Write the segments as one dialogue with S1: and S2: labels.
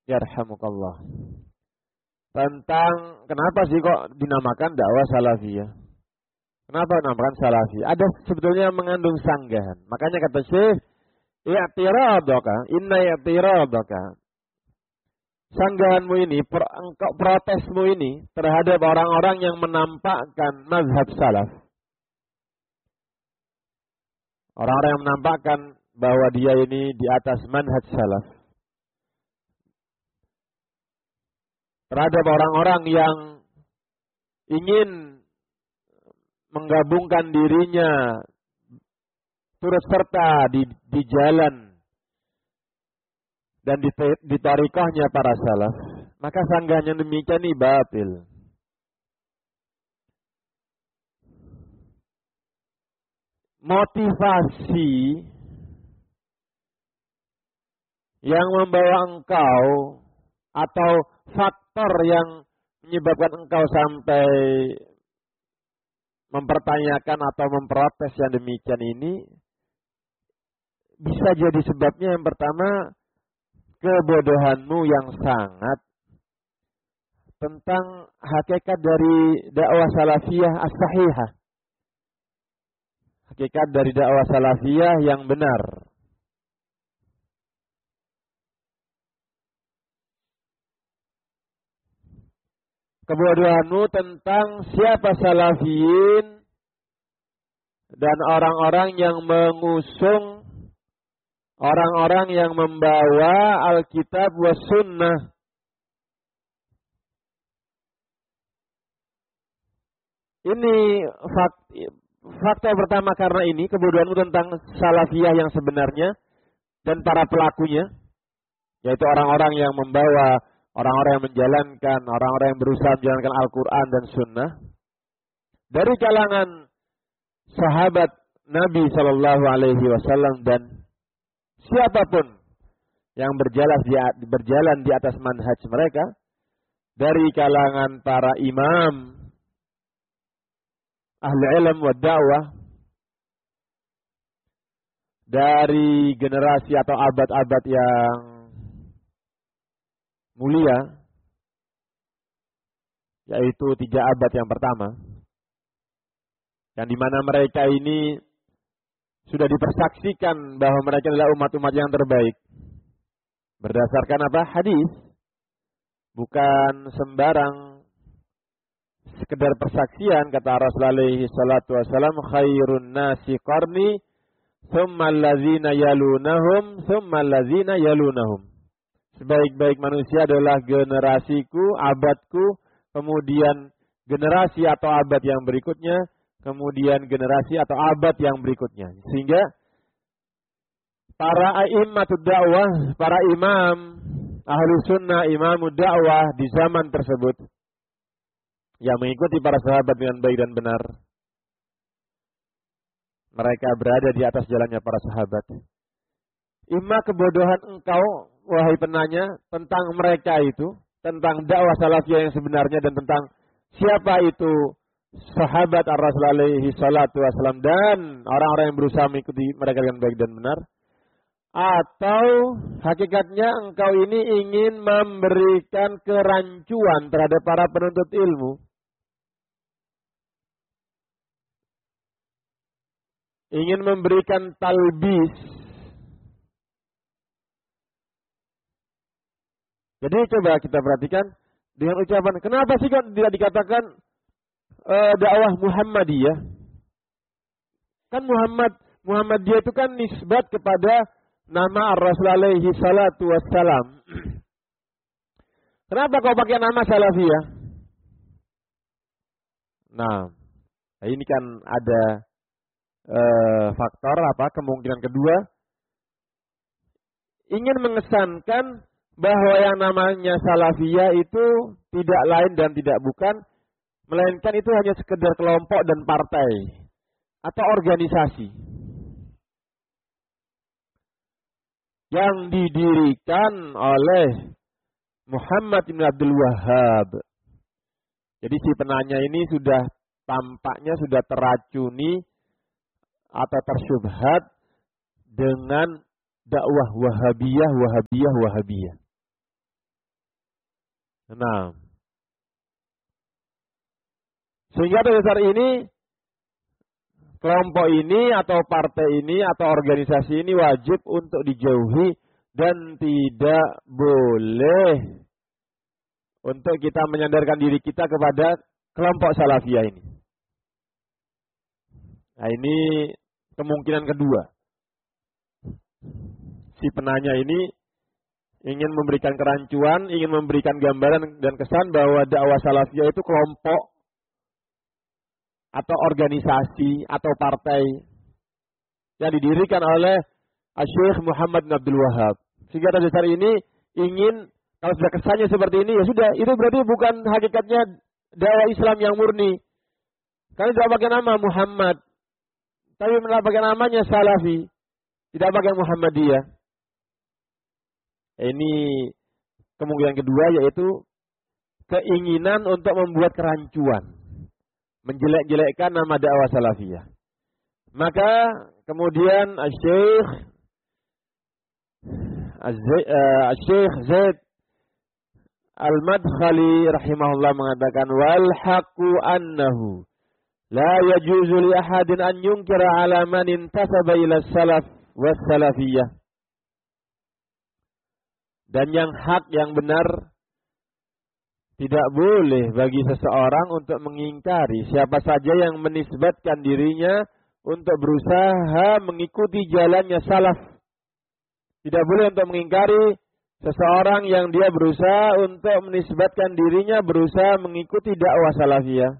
S1: yarhamukallah. Tentang kenapa sih kok dinamakan dakwah salafiyah? Kenapa dinamakan salafi? Ada sebetulnya mengandung sanggahan. Makanya kata Syekh, i'tiradaka, inna i'tiradaka. Sanggahanmu ini, protesmu ini terhadap orang-orang yang menampakkan mazhab salaf. Orang-orang yang menampakkan bahwa dia ini di atas manhaj salaf. Terhadap orang-orang yang ingin menggabungkan dirinya turut serta di jalan dan di tarikahnya para salaf, maka sanggahannya demikian ini batil. Motivasi yang membawa engkau atau faktor yang menyebabkan engkau sampai mempertanyakan atau memprotes yang demikian ini bisa jadi sebabnya yang pertama kebodohanmu yang sangat tentang hakikat dari dakwah salafiyah as-sahihah. Hakikat dari dakwah salafiyah yang benar. Kebodohanmu tentang siapa salafiyin dan orang-orang yang mengusung, orang-orang yang membawa Alkitab wa Sunnah. Ini fakta pertama karena ini kebodohanmu tentang salafiyah yang sebenarnya dan para pelakunya, yaitu orang-orang yang membawa, orang-orang yang menjalankan, orang-orang yang berusaha menjalankan Al-Quran dan Sunnah dari kalangan sahabat Nabi Shallallahu Alaihi Wasallam dan siapapun yang berjalan di atas manhaj mereka, dari kalangan para imam ahli ilm wa dakwah, dari generasi atau abad-abad yang mulia, yaitu 3 abad yang pertama, yang dimana mereka ini sudah dipersaksikan bahwa mereka adalah umat-umat yang terbaik berdasarkan apa? Hadis, bukan sembarang sekedar persaksian. Kata Rasulullah alaihi salatu wasallam, khairun nasi qarni thumma allazina yalunahum thumma allazina yalunahum. Sebaik-baik manusia adalah generasiku, abadku, kemudian generasi atau abad yang berikutnya, kemudian generasi atau abad yang berikutnya. Sehingga para a'immatud dakwah, para imam ahli sunnah, imamud dakwah di zaman tersebut yang mengikuti para sahabat dengan baik dan benar, mereka berada di atas jalannya para sahabat. Imma kebodohan engkau, wahai penanya, tentang mereka itu, tentang dakwah salafiyah yang sebenarnya dan tentang siapa itu sahabat ar-Rasul alaihi salatu wasallam dan orang-orang yang berusaha mengikuti mereka dengan baik dan benar, atau hakikatnya engkau ini ingin memberikan kerancuan terhadap para penuntut ilmu, ingin memberikan talbis. Jadi coba kita perhatikan dengan ucapan, kenapa sih kok tidak dikatakan dakwah Muhammadiyah? Kan Muhammadiyah itu kan nisbat kepada nama Ar-Rasul alaihi salatu wassalam. Kenapa kau pakai nama salafiyah? Nah, ini kan ada faktor apa? Kemungkinan kedua, ingin mengesankan bahwa yang namanya salafiyah itu tidak lain dan tidak bukan, melainkan itu hanya sekedar kelompok dan partai atau organisasi yang didirikan oleh Muhammad bin Abdul Wahhab. Jadi si penanya ini sudah tampaknya sudah teracuni atau tersyubhat dengan dakwah Wahabiyah. Nah, sehingga atas dasar ini, kelompok ini atau partai ini atau organisasi ini wajib untuk dijauhi dan tidak boleh untuk kita menyandarkan diri kita kepada kelompok salafiyah ini. Nah, ini kemungkinan kedua. Si penanya ini ingin memberikan kerancuan, ingin memberikan gambaran dan kesan bahwa dakwah salafiyah itu kelompok atau organisasi atau partai yang didirikan oleh Syekh Muhammad bin Abdul Wahab. Sehingga atas dasar ini ingin, kalau sudah kesannya seperti ini, ya sudah, itu berarti bukan hakikatnya dakwah Islam yang murni. Karena tidak pakai nama Muhammad, tapi pakai namanya Salafi, tidak pakai Muhammadiyah. Ini kemungkinan kedua, yaitu keinginan untuk membuat kerancuan, menjelek-jelekkan nama dakwah salafiyah. Maka kemudian Syekh Zaid Al-Madkhali rahimahullah mengatakan, wal haqqu annahu la yajuzu li ahadin an yunkira ala man intasaba ila salaf was salafiyah. Dan yang hak, yang benar, tidak boleh bagi seseorang untuk mengingkari siapa saja yang menisbatkan dirinya untuk berusaha mengikuti jalannya salaf. Tidak boleh untuk mengingkari seseorang yang dia berusaha untuk menisbatkan dirinya berusaha mengikuti dakwah salafiyah.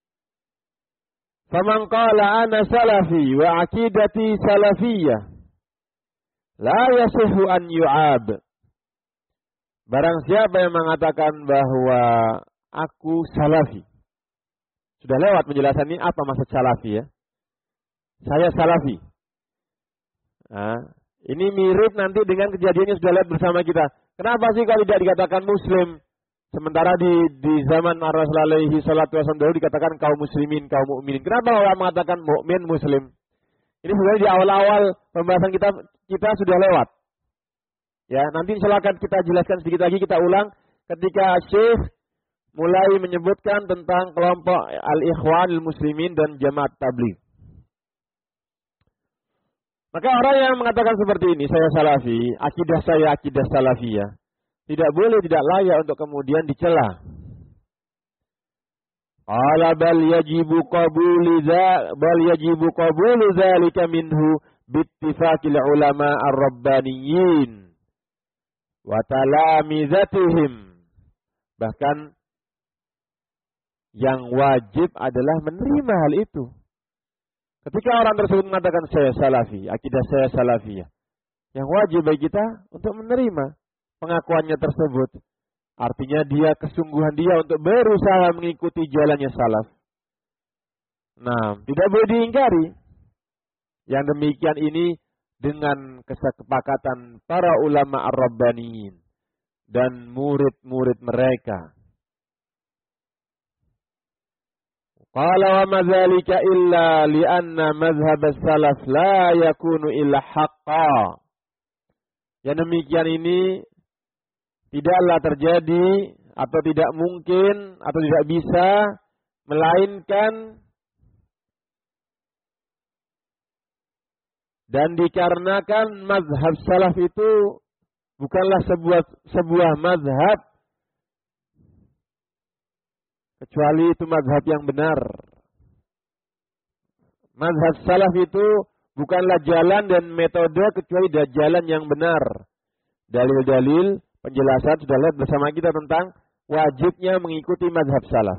S1: Faman qala ana salafi wa aqidati salafiyah la yasihu an yu'ab. Barang siapa yang mengatakan bahwa aku salafi. Sudah lewat penjelasan ini apa maksud salafi ya. Saya salafi. Nah, ini mirip nanti dengan kejadian yang sudah lihat bersama kita. Kenapa sih kalau tidak dikatakan muslim? Sementara di zaman Rasulullah alaihi salatu wasallam dahulu dikatakan kaum muslimin, kaum mukminin. Kenapa orang mengatakan mukmin, muslim? Ini sebenarnya di awal-awal pembahasan kita sudah lewat. Ya, nanti silakan kita jelaskan sedikit lagi, kita ulang ketika Syekh mulai menyebutkan tentang kelompok Al-Ikhwanul Muslimin dan Jamaat Tabligh. Maka orang yang mengatakan seperti ini, saya salafi, akidah saya akidah salafiyah, tidak boleh, tidak layak untuk kemudian dicela. Qala bal yajibu qabulu dzalika minhu bittifaqil ulama ar-rabbaniyyin wa talamizatihim. Bahkan yang wajib adalah menerima hal itu. Ketika orang tersebut mengatakan saya salafi, akidah saya salafiyah, yang wajib bagi kita untuk menerima pengakuannya tersebut. Artinya kesungguhan dia untuk berusaha mengikuti jalannya salaf. Nah, tidak boleh diingkari. Yang demikian ini dengan kesepakatan para ulama ar-rabbaniyin dan murid-murid mereka. Qala wa madzalika illa li'anna madhhab as-salaf la yakunu illa haqqan. Yang demikian ini tidaklah terjadi atau tidak mungkin atau tidak bisa melainkan dan dikarenakan mazhab salaf itu bukanlah sebuah mazhab, kecuali itu mazhab yang benar. Mazhab salaf itu bukanlah jalan dan metode kecuali jalan yang benar. Dalil-dalil penjelasan sudah lihat bersama kita tentang wajibnya mengikuti mazhab salaf.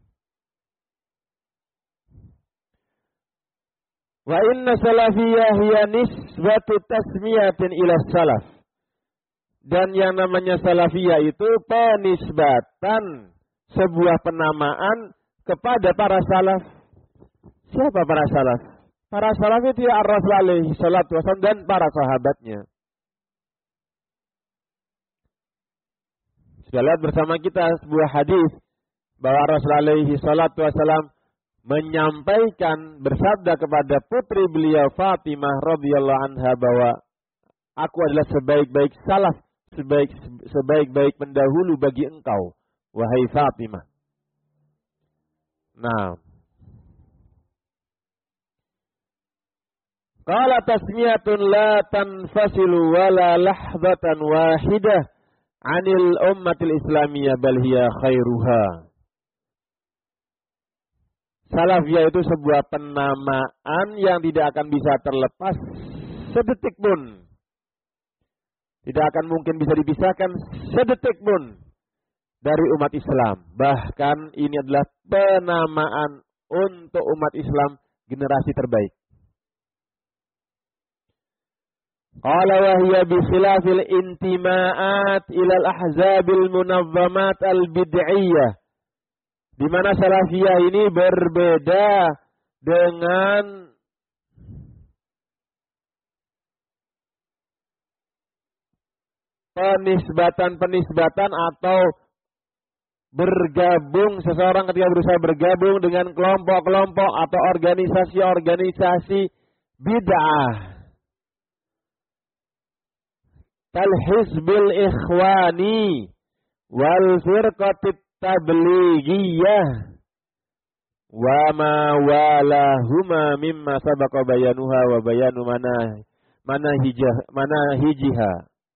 S1: Wa inna salafiyah hiya nisbatu tasmiyatin ila salaf. Dan yang namanya salafiyah itu penisbatan, sebuah penamaan kepada para salaf. Siapa para salaf? Para salaf itu ya Rasul alaihi salatu wasallam dan para sahabatnya. Sudah lihat bersama kita sebuah hadis bahwa Rasul alaihi salatu wasallam menyampaikan, bersabda kepada putri beliau Fatimah radhiyallahu anha bahwa aku adalah sebaik-baik salaf, sebaik-baik pendahulu bagi engkau, wahai Fatimah. Nah, qala tasmiyatun la tanfasilu wala lahzatan wahidah 'anil ummatil islamiyah bal hiya khairuha. Salafiyah itu sebuah penamaan yang tidak akan bisa terlepas sedetik pun. Tidak akan mungkin bisa dipisahkan sedetik pun dari umat Islam. Bahkan ini adalah penamaan untuk umat Islam generasi terbaik. Qala wa hiya bi khilafil intimaat ila al-ahzabil munazzamat al-bid'iyyah. Di mana salafiyah ini berbeda dengan penisbatan atau bergabung seseorang ketika berusaha bergabung dengan kelompok-kelompok atau organisasi-organisasi bid'ah. Kal hizbil ikhwani wal firqatit tablighiyah wa ma walahuma mimma sabaqa bayanuha wa bayanu manahijiha.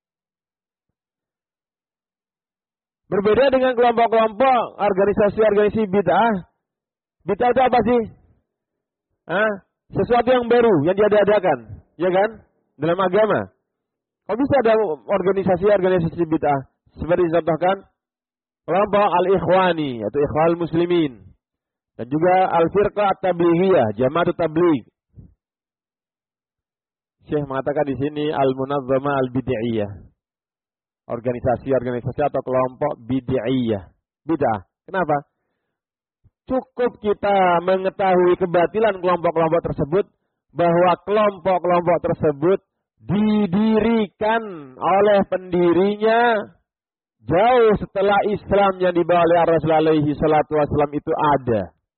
S1: Berbeda dengan kelompok-kelompok organisasi-organisasi bid'ah. Bid'ah itu apa sih? Sesuatu yang baru, yang diadakan, ya kan? Dalam agama. Kok bisa ada organisasi-organisasi bid'ah? Seperti dicontohkan kelompok al-ikhwani, yaitu ikhwal muslimin. Dan juga al-firqah at-tablighiyah, jamaatut tabligh. Syekh mengatakan di sini al-munazzamah al-bid'iyah. Organisasi-organisasi atau kelompok bid'iyah. Bid'ah. Kenapa? Cukup kita mengetahui kebatilan kelompok-kelompok tersebut, bahwa kelompok-kelompok tersebut didirikan oleh pendirinya jauh setelah Islam yang dibawa oleh Rasulullah alaihi salatu wasallam itu ada.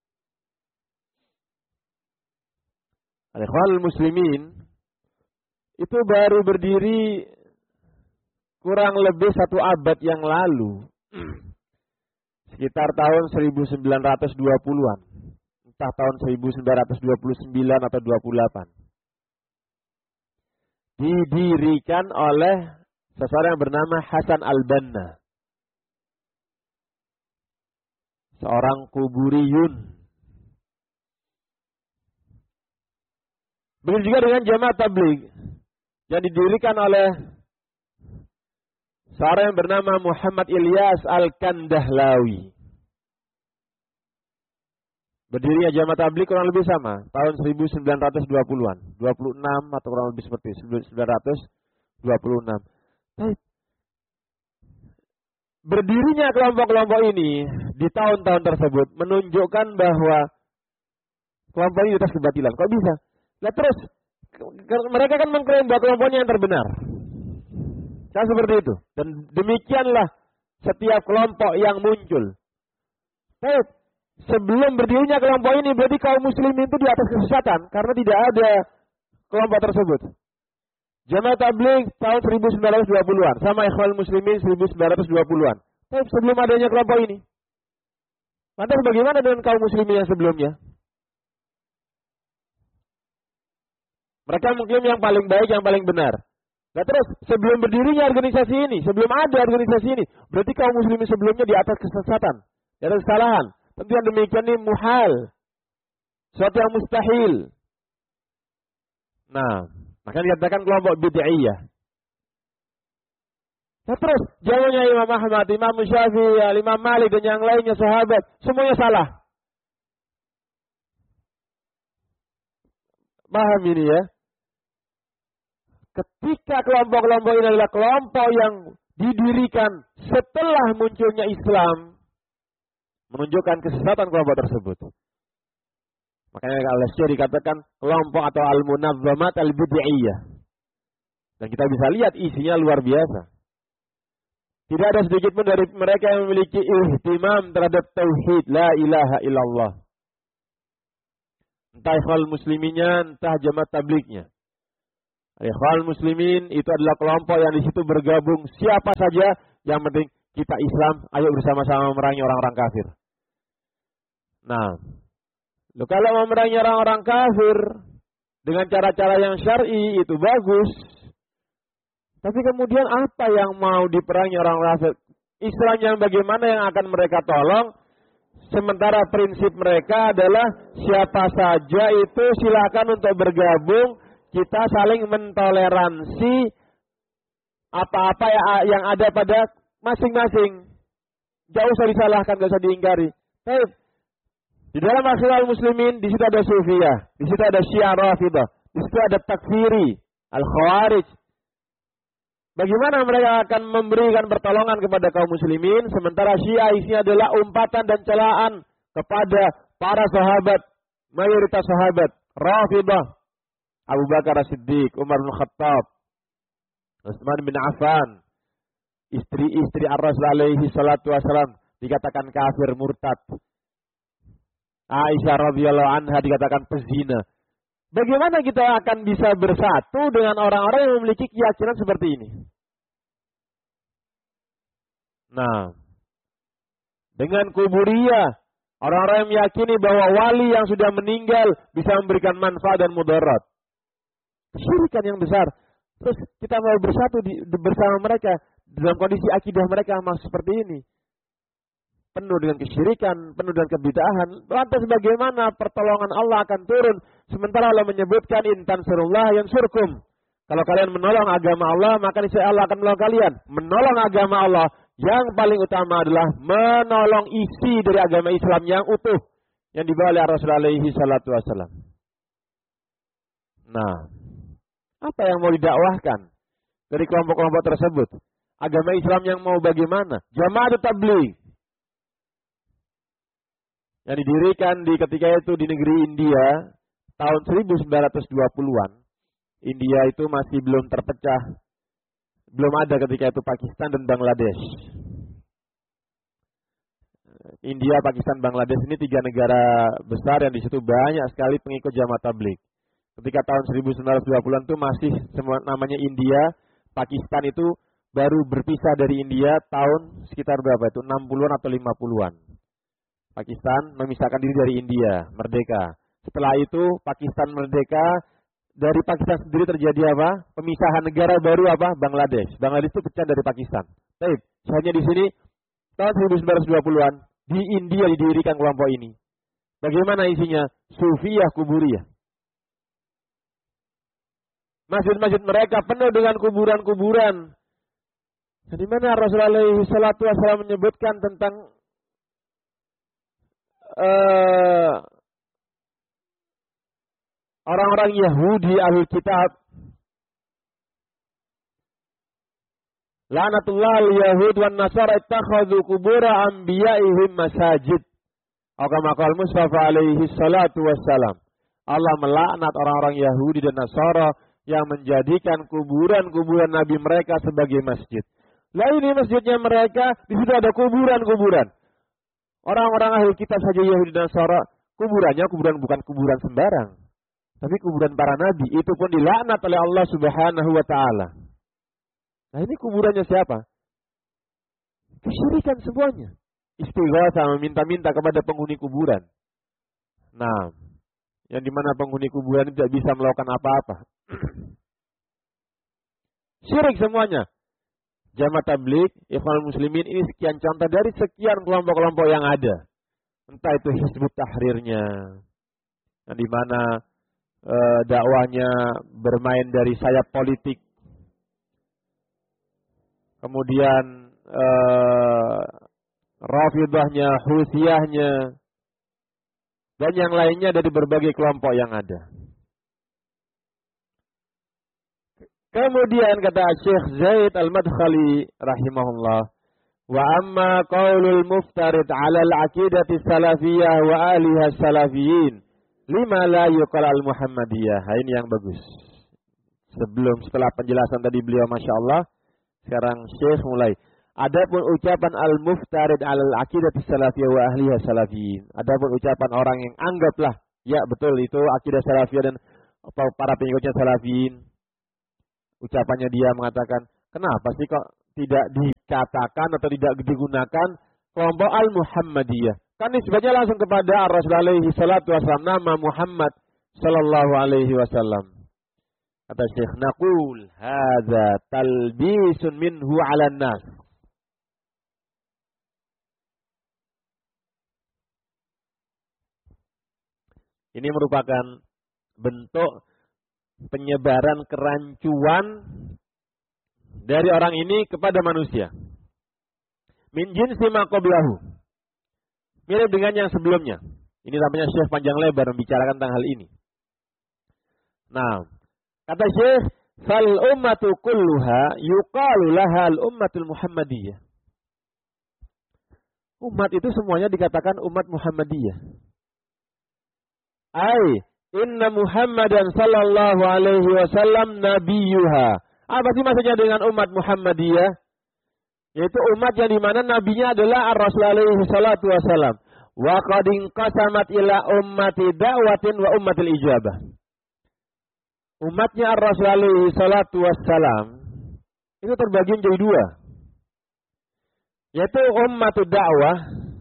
S1: Al-Ikhwanul Muslimin itu baru berdiri kurang lebih 1 abad yang lalu. Sekitar tahun 1920-an. Entah tahun 1929 atau 28. Didirikan oleh seseorang yang bernama Hasan al-Banna. Seorang kuburiyun. Begitu juga dengan Jamaah Tabligh yang didirikan oleh seorang yang bernama Muhammad Ilyas Al-Kandahlawi. Berdirinya Jamaah Tabligh kurang lebih sama, tahun 1920-an, 26 atau kurang lebih seperti 1926. Berdirinya kelompok-kelompok ini di tahun-tahun tersebut menunjukkan bahwa kelompok ini di atas kebatilan. Kok bisa? Nah terus mereka kan mengklaim bahwa kelompoknya yang terbenar. Kan seperti itu. Dan demikianlah setiap kelompok yang muncul. Baik, sebelum berdirinya kelompok ini berarti kaum muslimin itu di atas kesesatan karena tidak ada kelompok tersebut. Jamaah Tabligh tahun 1920-an sama Ikhwanul Muslimin 1920-an. Baik, sebelum adanya kelompok ini. Lantas bagaimana dengan kaum muslimin yang sebelumnya? Mereka mengklaim yang paling baik, yang paling benar. Nah terus, sebelum berdirinya organisasi ini, sebelum ada organisasi ini, berarti kaum muslimin sebelumnya di atas kesesatan, di atas kesalahan. Tentu yang demikian ini muhal. Sesuatu yang mustahil. Nah, maka dikatakan kelompok bid'iyah. Nah terus, jawabannya Imam Ahmad, Imam Syafi'i, Imam Malik, dan yang lainnya sahabat, semuanya salah. Paham ini ya? Ketika kelompok-kelompok ini adalah kelompok yang didirikan setelah munculnya Islam, menunjukkan kesesatan kelompok tersebut. Makanya oleh Syekh dikatakan kelompok atau al-munazzamat al-bid'iyah. Dan kita bisa lihat isinya luar biasa. Tidak ada sedikit pun dari mereka yang memiliki ihtimam terhadap tauhid la ilaha illallah. Entah ikhwal musliminnya, entah jamaah tablighnya. Ikhwal muslimin itu adalah kelompok yang di situ bergabung siapa saja, yang penting kita Islam, ayo bersama-sama memerangi orang-orang kafir. Nah, kalau memerangi orang-orang kafir dengan cara-cara yang syar'i itu bagus. Tapi kemudian apa yang mau diperangi orang kafir? Islam yang bagaimana yang akan mereka tolong? Sementara prinsip mereka adalah siapa saja itu silakan untuk bergabung. Kita saling mentoleransi apa-apa yang ada pada masing-masing. Gak usah disalahkan, gak usah diingkari. Baik. Di dalam Akhirul Muslimin, di situ ada Sufiyah, di situ ada Syiah Rafidah, di situ ada Takfiri, Al-Khawarij. Bagaimana mereka akan memberikan pertolongan kepada kaum muslimin, sementara Syiah isinya adalah umpatan dan celaan kepada para sahabat, mayoritas sahabat, Rafidah, Abu Bakar As-Siddiq, Umar bin Khattab, Utsman bin Affan, istri-istri Ar-Rasul alaihi salatu wasalam dikatakan kafir murtad. Aisyah radhiyallahu anha dikatakan pezina. Bagaimana kita akan bisa bersatu dengan orang-orang yang memiliki keyakinan seperti ini? Nah, dengan kuburiyah, orang-orang yang meyakini bahwa wali yang sudah meninggal bisa memberikan manfaat dan mudarat. Kesyirikan yang besar. Terus kita mau bersatu bersama mereka dalam kondisi akidah mereka masih seperti ini. Penuh dengan kesyirikan, penuh dengan kebid'ahan. Lantas bagaimana pertolongan Allah akan turun? Sementara Allah menyebutkan intan surullah yang surkum. Kalau kalian menolong agama Allah, maka niscaya Allah akan menolong kalian. Menolong agama Allah yang paling utama adalah menolong isi dari agama Islam yang utuh. Yang dibawa oleh Rasulullah alaihi salatu wassalam. Nah, apa yang mau didakwahkan dari kelompok-kelompok tersebut? Agama Islam yang mau bagaimana? Jamaah tabligh yang didirikan ketika itu di negeri India tahun 1920-an. India itu masih belum terpecah. Belum ada ketika itu Pakistan dan Bangladesh. India, Pakistan, Bangladesh ini 3 negara besar yang di situ banyak sekali pengikut Jamaah Tabligh. Ketika tahun 1920-an itu masih semua namanya India, Pakistan itu baru berpisah dari India tahun sekitar berapa itu? 60-an atau 50-an. Pakistan memisahkan diri dari India, merdeka. Setelah itu Pakistan merdeka, dari Pakistan sendiri terjadi apa? Pemisahan negara baru apa? Bangladesh. Bangladesh itu pecah dari Pakistan. Baik, hanya di sini tahun 1920-an di India didirikan kelompok ini. Bagaimana isinya? Sufiyah kuburiyah. Masjid-masjid mereka penuh dengan kuburan-kuburan. Di mana Rasulullah alaihi salatu wasallam menyebutkan tentang orang-orang Yahudi Ahlul Kitab. La'natullah al-Yahud wan Nasara ittakhadhu qubur anbiya'ihim masajid. Kama qala Mustafa alaihi salatu wassalam. Allah melaknat orang-orang Yahudi dan Nasara yang menjadikan kuburan-kuburan nabi mereka sebagai masjid. Lah ini masjidnya mereka, di situ ada kuburan-kuburan. Orang-orang ahli kitab saja Yahudi dan Nasara, kuburannya bukan kuburan sembarang. Tapi kuburan para nabi, itu pun dilaknat oleh Allah Subhanahu wa taala. Nah, ini kuburannya siapa? Kesyirikan semuanya. Istighatsah, meminta-minta kepada penghuni kuburan. Nah, yang dimana penghuni kuburan tidak bisa melakukan apa-apa. Syirik semuanya. Jamaah Tabligh, Ikhwanul Muslimin ini sekian contoh dari sekian kelompok-kelompok yang ada. Entah itu Hizbut Tahrirnya, yang dimana dakwahnya bermain dari sayap politik. Kemudian Rafidahnya, Husiyahnya, dan yang lainnya dari berbagai kelompok yang ada. Kemudian kata Syekh Zaid Al-Madkhali rahimahullah, wa amma qaulul muftarid 'ala al-'aqidati salafiyah wa aliha salafiyin lima la yuqal al-muhammadiyah. Ini yang bagus. Setelah penjelasan tadi beliau Masya Allah, sekarang Syekh mulai. Adapun ucapan al-muftarid 'ala al-'aqidati salafiyah wa ahliha salafiyin. Adapun ucapan orang yang anggaplah, ya betul itu akidah salafiyah dan para pengikutnya salafiyin. Ucapannya dia mengatakan, kenapa sih kok tidak dikatakan atau tidak digunakan kelompok Al-Muhammadiyah. Kan nisbahnya langsung kepada Rasul alaihi salatu wasallam, nama Muhammad sallallahu alaihi wasallam. Kata Syekh, naqul hadza talbisun minhu 'alan nas. Ini merupakan bentuk penyebaran kerancuan dari orang ini kepada manusia. Min jinsi ma qablahu. Mirip dengan yang sebelumnya. Ini namanya Syekh panjang lebar membicarakan tentang hal ini. Nah, kata Syekh, fal ummatu kulluha yuqalu laha al ummatul Muhammadiyah. Umat itu semuanya dikatakan umat Muhammadiyah. Ai inna Muhammadan sallallahu alaihi wasallam nabiyuha. Apa sih maksudnya dengan umat Muhammadiyah? Yaitu umat yang dimana nabinya adalah Ar-Rasul alaihi salatu wasallam. Wa qad inqasamat ila ummati da'watin wa ummatil ijabah. Umatnya Ar-Rasul alaihi salatu wasallam itu terbagi menjadi dua. Yaitu ummatul da'wah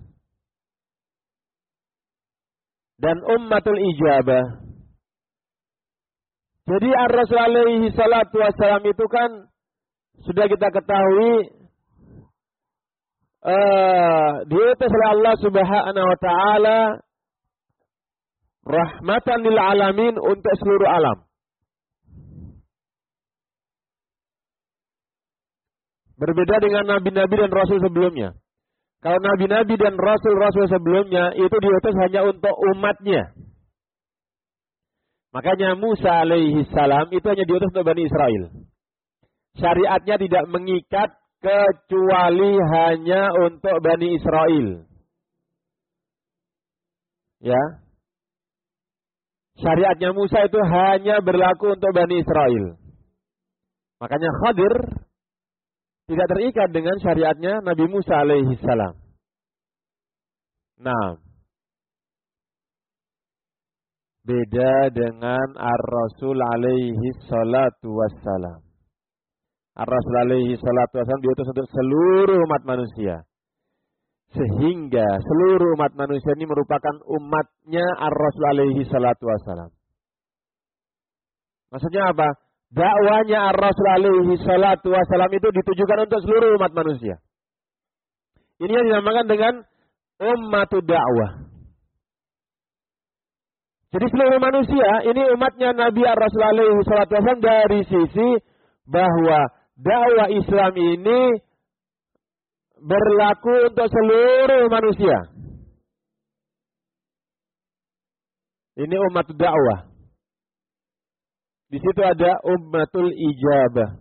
S1: dan ummatul ijabah. Jadi Ar-Rasul alaihi salatu wasallam itu kan sudah kita ketahui diutus oleh Allah Subhanahu wa taala rahmatan lil alamin untuk seluruh alam. Berbeda dengan nabi-nabi dan rasul sebelumnya. Kalau nabi-nabi dan rasul-rasul sebelumnya itu diutus hanya untuk umatnya. Makanya Musa alaihi salam itu hanya diutus untuk Bani Israel. Syariatnya tidak mengikat kecuali hanya untuk Bani Israel. Ya. Syariatnya Musa itu hanya berlaku untuk Bani Israel. Makanya Khadir tidak terikat dengan syariatnya Nabi Musa alaihi salam. Nah, beda dengan Ar-Rasul alaihi salatu wassalam. Ar-Rasul alaihi salatu wassalam diutus untuk seluruh umat manusia. Sehingga seluruh umat manusia ini merupakan umatnya Ar-Rasul alaihi salatu wassalam. Maksudnya apa? Dakwanya Ar-Rasul alaihi salatu wassalam itu ditujukan untuk seluruh umat manusia. Ini yang dinamakan dengan ummatud dakwah. Jadi seluruh manusia ini umatnya Nabi Ar-Rasul alaihi salatu wassalam dari sisi bahwa dakwah Islam ini berlaku untuk seluruh manusia. Ini ummatud dakwah. Di situ ada ummatul ijabah,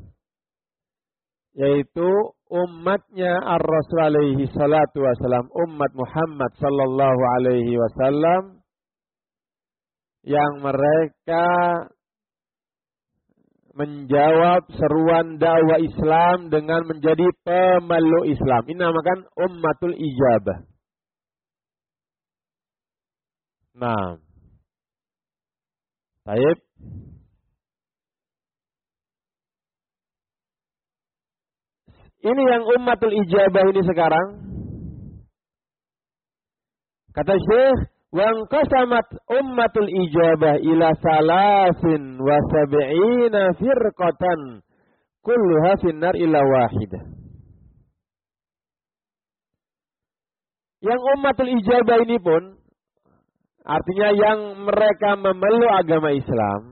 S1: yaitu umatnya Ar-Rasul alaihi salatu wasallam, umat Muhammad sallallahu alaihi wasallam, yang mereka menjawab seruan dakwah Islam dengan menjadi pemeluk Islam. Ini namakan ummatul ijabah. Nah, baik. Ini yang ummatul ijabah ini sekarang. Kata Syekh, wa qasamat ummatul ijabah ila salasin wa sab'ina firqatan kulluha finnar illa wahidah. Yang ummatul ijabah ini pun artinya yang mereka memeluk agama Islam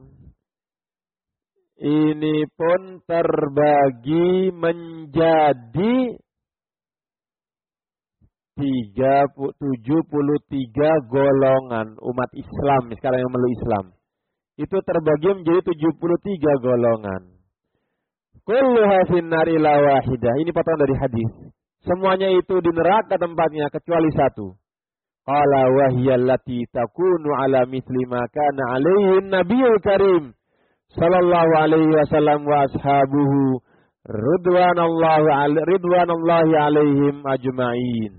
S1: ini pun terbagi menjadi 73 golongan umat Islam sekarang yang memeluk Islam. Itu terbagi menjadi 73 golongan. Kulluha finnar illa wahidah. Ini potongan dari hadis. Semuanya itu di neraka tempatnya kecuali satu. Qala wa hiya allati takunu ala mithli ma kana alaihi nabiyul karim sallallahu alaihi wasallam wa ashabuhu ridwanallahi alaihim ajma'in.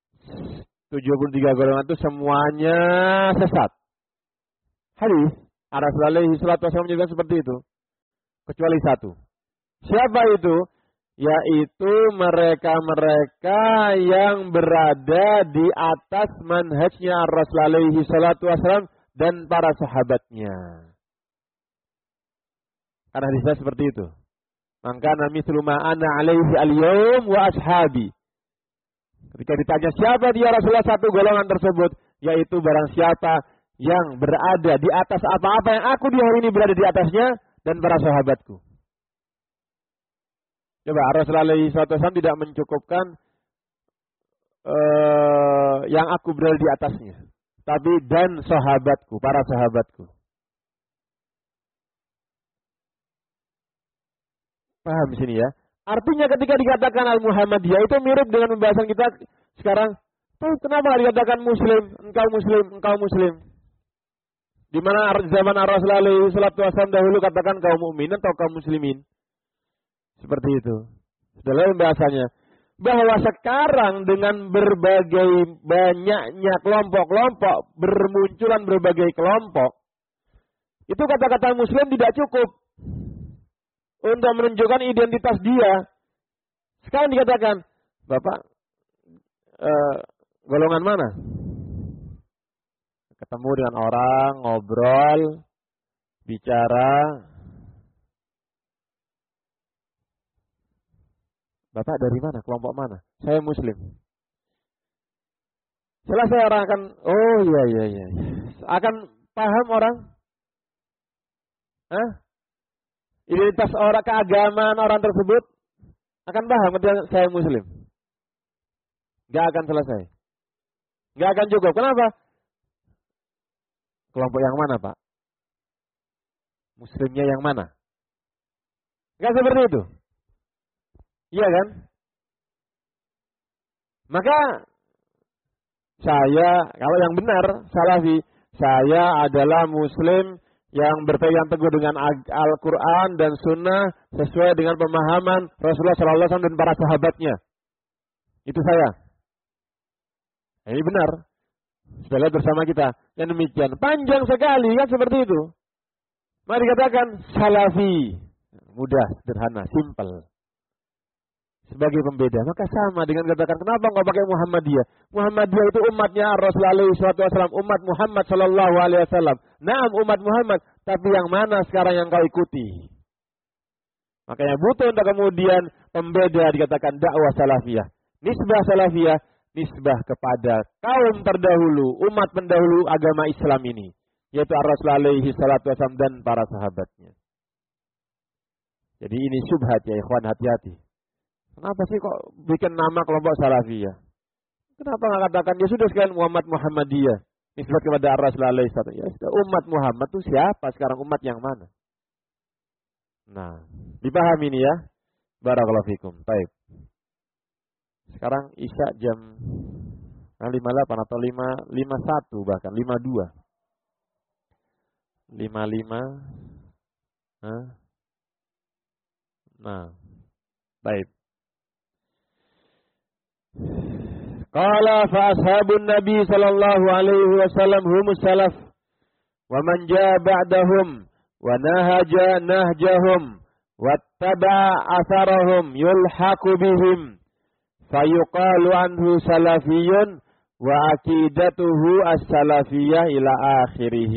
S1: Tujuh 73 golongan itu semuanya sesat. Hadis Rasul alaihi salatu wasallam juga seperti itu. Kecuali satu. Siapa itu? Yaitu mereka-mereka yang berada di atas manhajnya Rasul alaihi salatu wasallam dan para sahabatnya. Karena hadisnya seperti itu. Maka mithlu ma ana alaihi al-yawm wa ashabi. Ketika ditanya siapa dia Rasulullah, satu golongan tersebut, yaitu barang siapa yang berada di atas apa-apa yang aku di hari ini berada di atasnya dan para sahabatku. Coba Rasulullah SAW tidak mencukupkan yang aku berada di atasnya, tapi dan sahabatku, para sahabatku. Paham di sini ya? Artinya ketika dikatakan Al-Muhammadiyah itu mirip dengan pembahasan kita sekarang. Tuh kenapa dikatakan Muslim, engkau Muslim, engkau Muslim? Di mana zaman Rasulullah SAW dahulu katakan kaum mukminin atau kaum muslimin. Seperti itu. Sudah lain bahasanya. Bahwa sekarang dengan berbagai banyaknya kelompok-kelompok, bermunculan berbagai kelompok, itu kata-kata Muslim tidak cukup untuk menunjukkan identitas dia. Sekarang dikatakan, Bapak, golongan mana? Ketemu dengan orang, ngobrol, bicara. Bapak dari mana? Kelompok mana? Saya Muslim. Selesai orang akan, oh iya. Akan paham orang? Hah? Identitas orang, keagamaan orang tersebut akan paham ketika saya Muslim. Gak akan selesai. Gak akan cukup. Kenapa? Kelompok yang mana, Pak? Muslimnya yang mana? Gak seperti itu. Iya kan? Maka saya, kalau yang benar, Salafi, saya adalah Muslim yang berpegang teguh dengan Al-Quran dan Sunnah sesuai dengan pemahaman Rasulullah SAW dan para sahabatnya. Itu saya. Ini benar. Sudah lihat bersama kita. Yang demikian. Panjang sekali kan seperti itu. Mari dikatakan Salafi. Mudah, sederhana, simple. Sebagai pembeda. Maka sama dengan katakan, kenapa enggak pakai Muhammadiyah? Muhammadiyah itu umatnya Rasulullah SAW. Umat Muhammad SAW. Naam umat Muhammad. Tapi yang mana sekarang yang kau ikuti? Makanya butuh untuk kemudian pembeda dikatakan dakwah salafiyah. Nisbah salafiyah. Nisbah kepada kaum terdahulu, umat pendahulu agama Islam ini, yaitu Rasulullah SAW dan para sahabatnya. Jadi ini syubhat ya ikhwan, hati-hati. Kenapa sih kok bikin nama kelompok salafiyah? Kenapa nggak katakan ya sudah sekalian Muhammadiyah, nisbah kepada Rasulullah SAW? Ya sudah, umat Muhammad itu siapa sekarang, umat yang mana? Nah, dipahami ini ya. Barakallahu fikum. Baik. Sekarang Isya jam 58 atau 51 bahkan 52. 55. Nah, baik. Qala fa ashabun Nabi sallallahu alaihi wasallam humus salaf wa man jaa ba'dahum wa nahaja nahjahum wattaba'a atharahum yulhaqu bihim fayuqalu anhu salafiyun wa aqidatuhu as-salafiyah ila akhirih.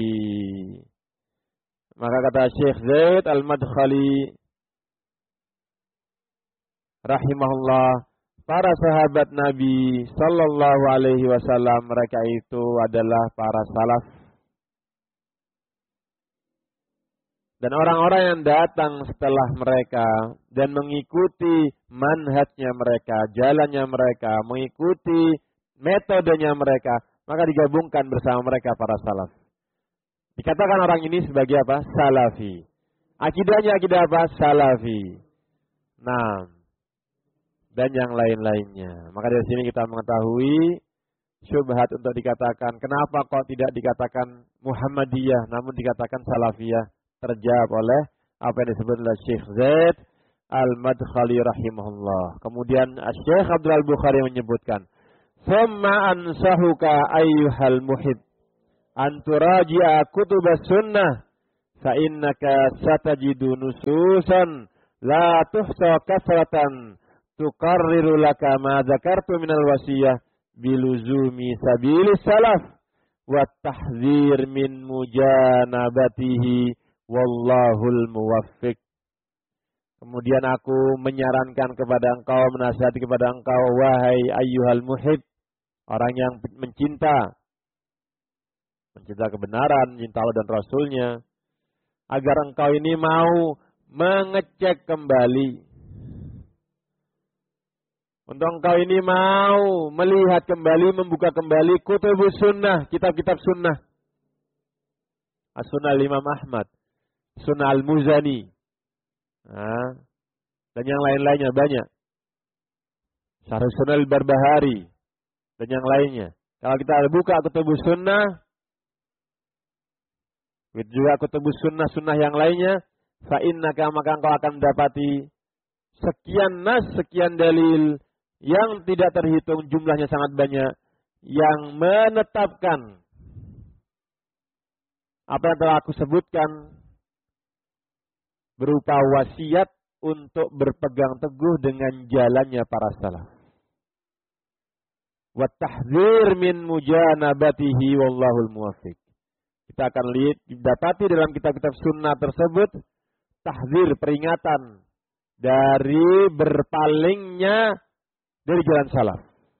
S1: Maka kata Syekh Zaid Al-Madkhali rahimahullah, para sahabat Nabi sallallahu alaihi wasallam mereka itu adalah para salaf. Dan orang-orang yang datang setelah mereka dan mengikuti manhajnya mereka, jalannya mereka, mengikuti metodenya mereka, maka digabungkan bersama mereka para salaf. Dikatakan orang ini sebagai apa? Salafi. Akidahnya akidah apa? Salafi. Nah, dan yang lain-lainnya. Maka dari sini kita mengetahui syubhat untuk dikatakan kenapa kok tidak dikatakan Muhammadiyah namun dikatakan Salafiyah, terjawab oleh apa yang disebut oleh Syekh Zaid Al-Madkhali rahimahullah. Kemudian Syekh Abdul Al-Bukhari menyebutkan, "Tsumma ansahuka ayyuhal muhib an turaji'a kutubas sunnah fa innaka satajidu nususan la tuhsa kasratan tuqarriru laka ma dzakartu minal wasiyah biluzumi sabilis salaf wa tahdzir min mujanabatihi wallahul muwaffiq. Kemudian aku menyarankan kepada engkau, menasihati kepada engkau, wahai ayyuhal muhib, orang yang mencinta kebenaran, mencinta Allah dan Rasulnya, agar engkau ini mau mengecek kembali. Untuk engkau ini mau melihat kembali, membuka kembali kutubus sunnah, kitab-kitab sunnah. As-Sunnah Imam Ahmad, Sunnah Al-Muzani, dan yang lain-lainnya banyak. Syarh Sunnah Al-Barbahari dan yang lainnya. Kalau kita buka kutubus sunnah, juga kutubus sunnah yang lainnya, fa innaka, maka engkau akan mendapati sekian nas, sekian dalil yang tidak terhitung, jumlahnya sangat banyak, yang menetapkan apa yang telah aku sebutkan berupa wasiat untuk berpegang teguh dengan jalannya para salaf. Wa tahdzir min mujanabatihi wallahul muwaffiq. Kita akan lihat, dapati dalam kitab-kitab sunnah tersebut tahdzir, peringatan dari berpalingnya dari jalan salaf.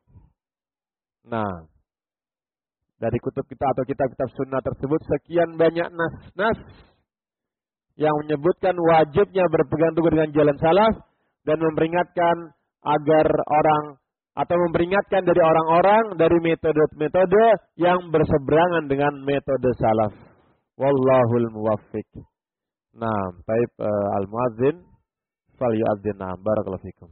S1: Nah, dari kutub kita atau kitab-kitab sunnah tersebut sekian banyak nas-nas yang menyebutkan wajibnya berpegang teguh dengan jalan salaf dan memperingatkan agar orang atau memperingatkan dari orang-orang dari metode-metode yang berseberangan dengan metode salaf. Wallahul muwaffiq. Nah, baik al-muadzin falyu'adzin. Barakallahu fikum.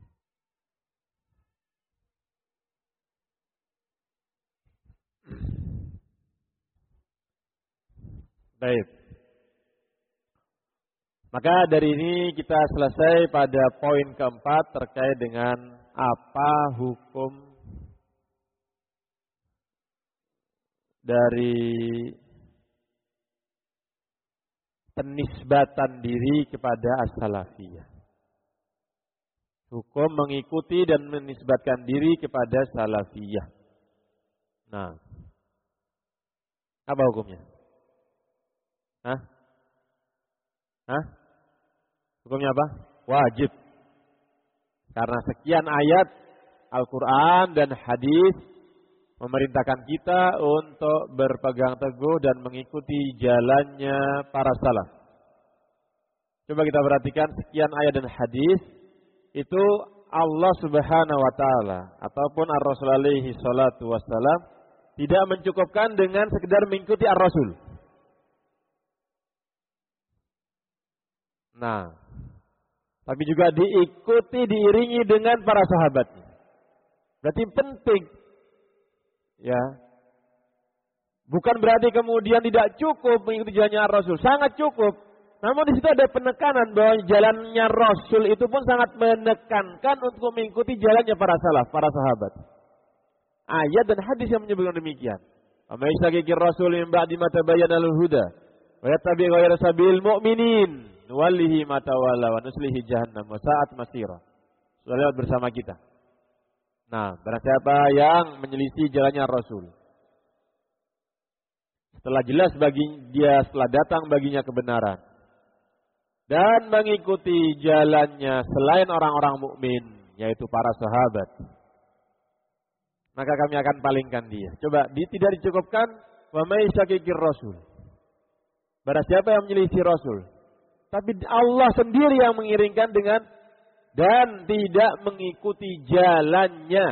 S1: Baik. Maka dari ini kita selesai pada poin keempat terkait dengan apa hukum dari penisbatan diri kepada as-salafiyah. Hukum mengikuti dan menisbatkan diri kepada salafiyah. Nah, apa hukumnya? Hukumnya apa? Wajib. Karena sekian ayat Al-Quran dan hadis memerintahkan kita untuk berpegang teguh dan mengikuti jalannya para salaf. Coba kita perhatikan sekian ayat dan hadis itu Allah Subhanahu wa taala ataupun Ar-Rasul alaihi salatu wassalam tidak mencukupkan dengan sekedar mengikuti Ar-Rasul. Nah, tapi juga diikuti, diiringi dengan para sahabatnya. Berarti penting. Ya. Bukan berarti kemudian tidak cukup mengikuti jalannya Rasul. Sangat cukup. Namun di situ ada penekanan bahwa jalannya Rasul itu pun sangat menekankan untuk mengikuti jalannya para salaf, para sahabat. Ayat dan hadis yang menyebutkan demikian. Amma yashaqiqir rasul min ba'di ma tabayyana lahu huda wa yattabi' ghayra sabilil mu'minin nuwallihi ma tawalla wa nuslihi jahannam wa sa'at masira. Sudah lewat bersama kita. Nah, barang siapa yang menyelisih jalannya Rasul, setelah jelas bagi dia, setelah datang baginya kebenaran, dan mengikuti jalannya selain orang-orang mukmin, yaitu para sahabat, maka kami akan palingkan dia. Coba, tidak dicukupkan wa may syaqiqir rasul. Barang siapa yang menyelisih Rasul, tapi Allah sendiri yang mengiringkan dengan dan tidak mengikuti jalannya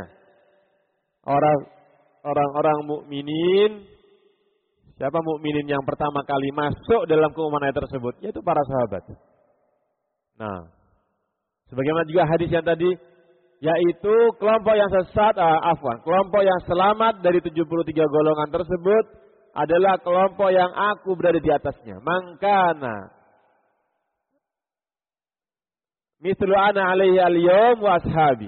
S1: orang-orang mukminin. Siapa mukminin yang pertama kali masuk dalam keumuman ayat tersebut? Yaitu para sahabat. Nah, sebagaimana juga hadis yang tadi, yaitu kelompok yang sesat, kelompok yang selamat dari 73 golongan tersebut adalah kelompok yang aku berada di atasnya. Mangkana mithlu ana alaihi al-yawm wa ashabi.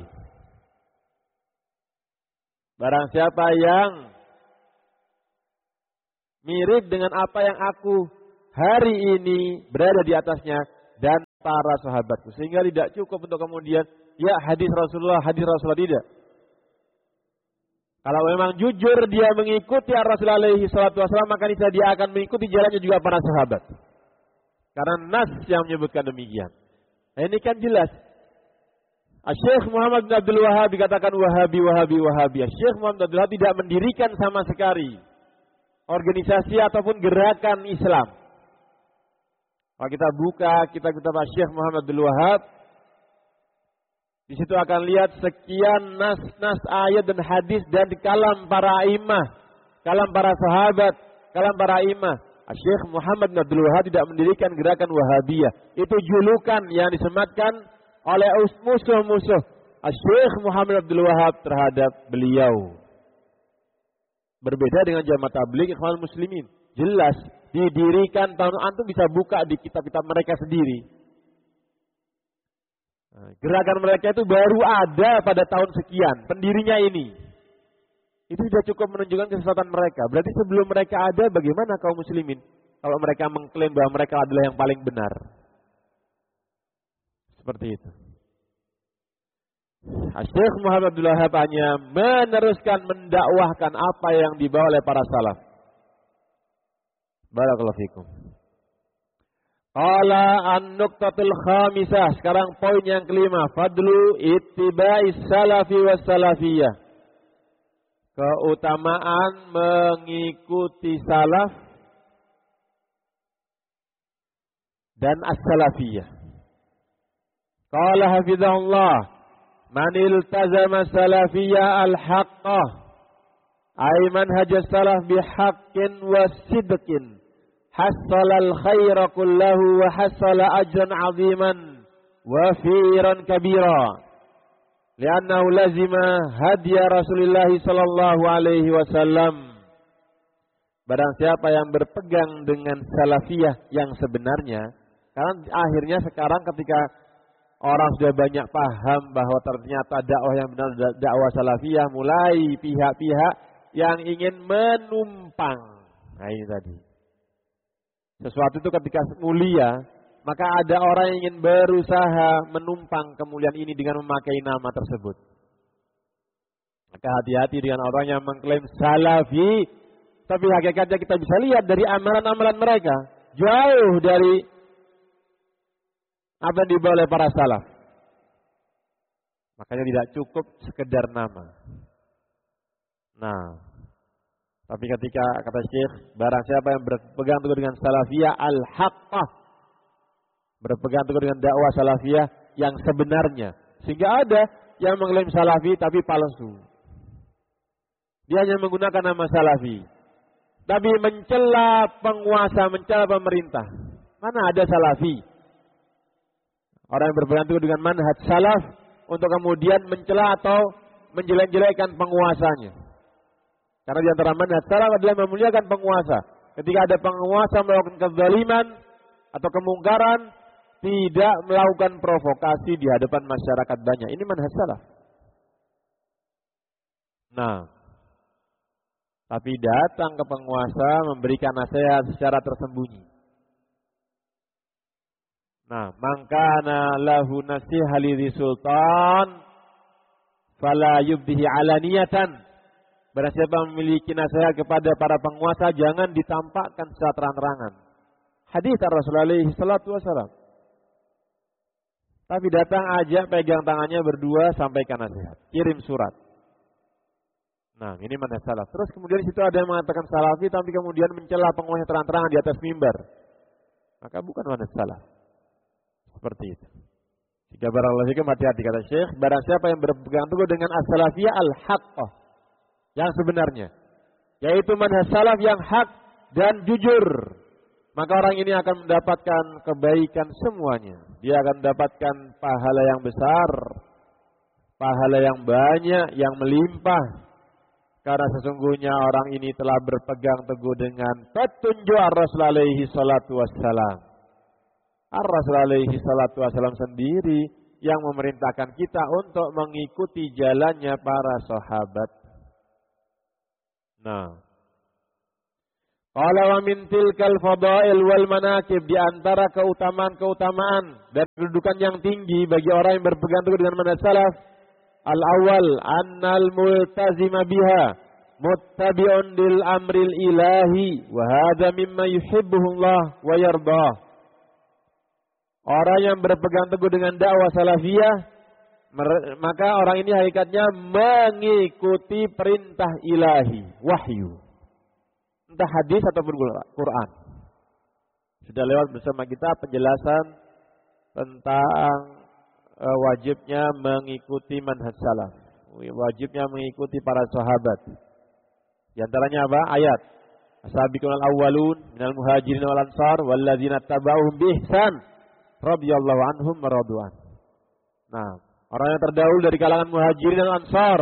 S1: Barang siapa yang mirip dengan apa yang aku hari ini berada di atasnya dan para sahabatku. Sehingga tidak cukup untuk kemudian ya hadis Rasulullah tidak. Kalau memang jujur dia mengikuti Rasulullah alaihi salatu wasallam, maka dia akan mengikuti jalannya juga para sahabat. Karena nas yang menyebutkan demikian. Nah, ini kan jelas. Syekh Muhammad bin Abdul Wahhab dikatakan Wahabi. Syekh Muhammad bin Abdul Wahhab tidak mendirikan sama sekali organisasi ataupun gerakan Islam. Kalau kita buka kitab-kitab Syekh Muhammad bin Abdul Wahhab, di situ akan lihat sekian nas-nas ayat dan hadis dan di kalam para imam, kalam para sahabat, kalam para imam. Syekh Muhammad bin Abdul Wahhab tidak mendirikan gerakan Wahabiyah. Itu julukan yang disematkan oleh musuh-musuh Syekh Muhammad bin Abdul Wahhab terhadap beliau. Berbeda dengan Jamaah Tabligh Ikhwanul Muslimin. Jelas didirikan tahun antum bisa buka di kitab-kitab mereka sendiri. Gerakan mereka itu baru ada pada tahun sekian, pendirinya ini. Itu sudah cukup menunjukkan kesesatan mereka. Berarti sebelum mereka ada, bagaimana kaum muslimin kalau mereka mengklaim bahwa mereka adalah yang paling benar? Seperti itu. Syekh Muhammad Abdul Wahhab hanya meneruskan mendakwahkan apa yang dibawa oleh para salaf. Barakallahu fikum. Qala an-nuqtatul khamisah. Sekarang poin yang kelima. Fadlu ittiba'is salafi was salafiyah. Keutamaan mengikuti salaf dan as-salafiyah. Qala hafizahullah. Man iltazama salafiyah al-haqqah. Ay manhaj salaf bihaqqin wa sidqin. Hassalal khaira kullahu wa hassala ajran aziman wa firan kabira. Liannahu lazima hadiya Rasulullah sallallahu alaihi wasallam. Barang siapa yang berpegang dengan salafiyah yang sebenarnya, karena akhirnya sekarang ketika orang sudah banyak paham bahwa ternyata dakwah yang benar dakwah salafiyah, mulai pihak-pihak yang ingin menumpang. Nah ini tadi. Sesuatu itu ketika mulia, maka ada orang yang ingin berusaha menumpang kemuliaan ini dengan memakai nama tersebut. Maka hati-hati dengan orang yang mengklaim salafi, tapi hakikatnya kita bisa lihat dari amalan-amalan mereka jauh dari apa yang dibawa oleh para salaf. Makanya tidak cukup sekedar nama. Nah, tapi ketika kata Syekh, barang siapa yang berpegang teguh dengan salafiyah al-haqqah, berpegang teguh dengan dakwah salafiyah yang sebenarnya. Sehingga ada yang mengklaim salafi tapi palsu. Dia hanya menggunakan nama salafi, tapi mencela penguasa, mencela pemerintah. Mana ada salafi? Orang yang berpegang teguh dengan manhaj salaf untuk kemudian mencela atau menjelek-jelekkan penguasanya. Karena di antara manhaj salaf adalah memuliakan penguasa. Ketika ada penguasa melakukan kezaliman atau kemungkaran, tidak melakukan provokasi di hadapan masyarakat banyak. Ini manhaj salaf. Nah, tapi datang ke penguasa memberikan nasihat secara tersembunyi. Nah, mangkana lahu nasiha li sultan fala yubdihi alaniyatan. Barang siapa memiliki nasihat kepada para penguasa, jangan ditampakkan secara terang-terangan. Hadis Rasulullah alaihi salatu wasallam. Tapi datang aja, pegang tangannya berdua, sampaikan nasihat, kirim surat. Nah, ini manhaj salaf. Terus kemudian di situ ada yang mengatakan salafi, tapi kemudian mencela penguasa terang-terangan di atas mimbar. Maka bukan manhaj salaf. Seperti itu. Jika barakallahu fikum, hati-hati kata Syekh, barang siapa yang berpegang teguh dengan as-salafiyah al-haqqah, yang sebenarnya, yaitu manhaj salaf yang hak dan jujur, maka orang ini akan mendapatkan kebaikan semuanya. Dia akan mendapatkan pahala yang besar, pahala yang banyak, yang melimpah. Karena sesungguhnya orang ini telah berpegang teguh dengan petunjuk Rasulullah alaihi salatu wassalam. Rasulullah alaihi salatu wassalam sendiri yang memerintahkan kita untuk mengikuti jalannya para sahabat. Nah, Qala wa min tilkal fadail wal manaqib, di antara keutamaan-keutamaan dan kedudukan yang tinggi bagi orang yang berpegang teguh dengan manhaj salaf. Al-awwal annal multazima biha muttabi'un lil amril ilahi wa hadza mimma yuhibbuhu Allah wa yardah. Orang yang berpegang teguh dengan dakwah salafiyah, maka orang ini hakikatnya mengikuti perintah ilahi, wahyu. Entah hadis ataupun Quran. Sudah lewat bersama kita penjelasan tentang wajibnya mengikuti manhaj salaf. Wajibnya mengikuti para sahabat. Di antaranya apa? Ayat. As-sabiqunal awwalun minal muhajirin wal ansar walladzina tabauhum bi ihsan radhiyallahu anhum wa radwan. Nah, orang yang terdahulu dari kalangan muhajirin dan ansar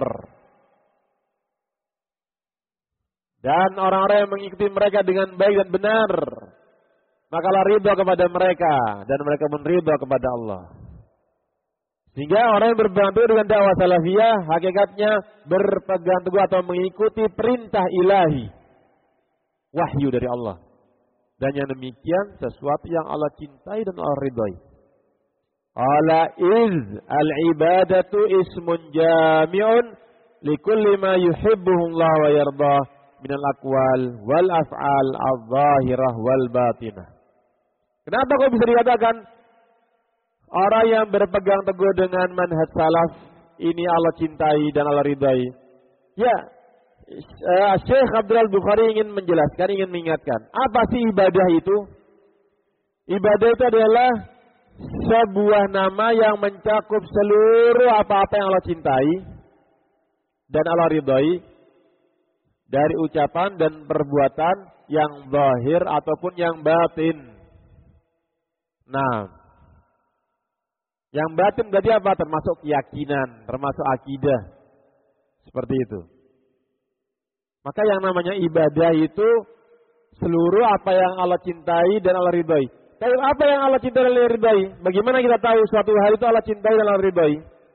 S1: dan orang-orang yang mengikuti mereka dengan baik dan benar, maka Allah ridha kepada mereka dan mereka pun ridha kepada Allah. Sehingga orang yang berpegang teguh dengan dakwah salafiyah hakikatnya berpegang teguh atau mengikuti perintah ilahi, wahyu dari Allah. Dan yang demikian sesuatu yang Allah cintai dan Allah ridhai. Ala iz al-ibadatu ismun jami'un likulli ma yuhibbuhu Allah wa yardah minal aqwal wal af'al adh-dhahirah wal batinah. Kenapa kok bisa dikatakan orang yang berpegang teguh dengan manhaj salaf ini Allah cintai dan Allah ridhai? Ya, Syekh Abdul Bukhari ingin menjelaskan, ingin mengingatkan, apa sih ibadah itu? Ibadah itu adalah sebuah nama yang mencakup seluruh apa-apa yang Allah cintai dan Allah ridhai dari ucapan dan perbuatan yang zahir ataupun yang batin. Nah, yang batin berarti apa? Termasuk keyakinan, termasuk akidah. Seperti itu. Maka yang namanya ibadah itu seluruh apa yang Allah cintai dan Allah ridhai. Tapi apa yang Allah cintai dan Allah ridhai? Bagaimana kita tahu suatu hal itu Allah cintai dan Allah ridhai?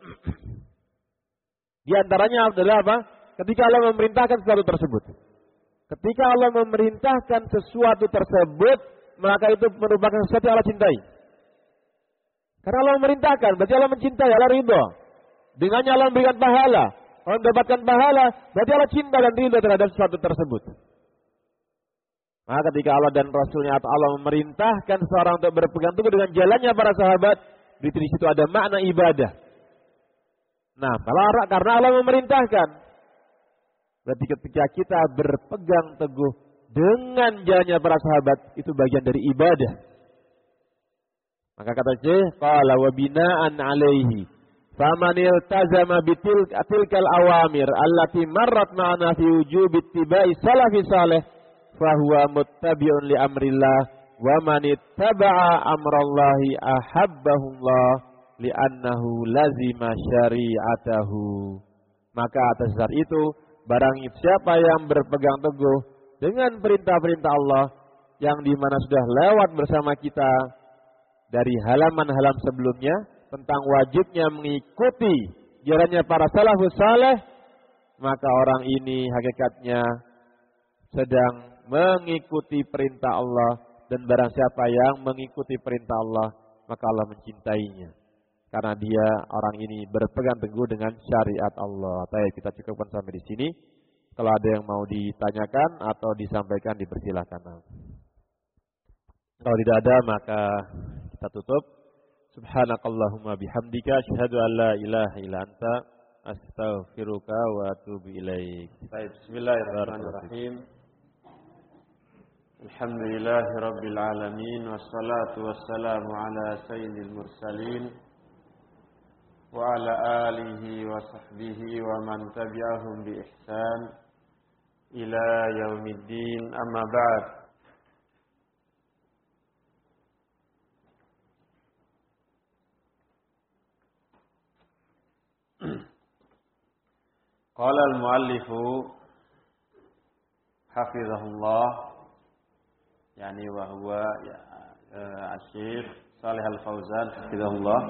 S1: Di antaranya adalah apa? Ketika Allah memerintahkan sesuatu tersebut. Ketika Allah memerintahkan sesuatu tersebut, maka itu merupakan sesuatu yang Allah cintai. Karena Allah memerintahkan, berarti Allah mencintai, Allah ridha. Dengannya Allah memberikan pahala. Allah mendapatkan pahala, berarti Allah cinta dan ridha terhadap sesuatu tersebut. Maka ketika Allah dan Rasulnya atau Allah memerintahkan seseorang untuk berpegang teguh dengan jalannya para sahabat, di situ ada makna ibadah. Nah, karena Allah memerintahkan, berarti ketika kita berpegang teguh dengan jalannya para sahabat, itu bagian dari ibadah. Maka kata Syekh, qala wa bina'an 'alaihi faman iltazama bitilkal awamir allati marrat ma'ana fi wujubi ittiba'i salafi salih fahuwa muttabi'un li amrillah wa man ittaba'a amrallahi ahabbahullah li'annahu lazima syari'atahu. Maka atas dasar itu, barang siapa yang berpegang teguh dengan perintah-perintah Allah yang dimana sudah lewat bersama kita dari halaman-halaman sebelumnya tentang wajibnya mengikuti jalannya para salafus saleh, maka orang ini hakikatnya sedang mengikuti perintah Allah, dan barang siapa yang mengikuti perintah Allah maka Allah mencintainya karena dia orang ini berpegang teguh dengan syariat Allah. Baik, kita cukupkan sampai di sini. Kalau ada yang mau ditanyakan atau disampaikan dipersilakan. Kalau tidak ada maka kita tutup. Subhanakallahumma bihamdika asyhadu an la ilaha illa anta astaghfiruka wa atubu ilaik. Baik, bismillahirrahmanirrahim. Alhamdulillahi rabbil alamin wassalatu wassalamu ala sayyidil mursalin wa ala alihi wa sahbihi wa man tabi'ahum bi ihsan ila yaumiddin, amma ba'd. Qala al-muallifu hafizahullah, yani wa huwa Asy-Syaikh Shalih Al-Fauzan hafizahullah,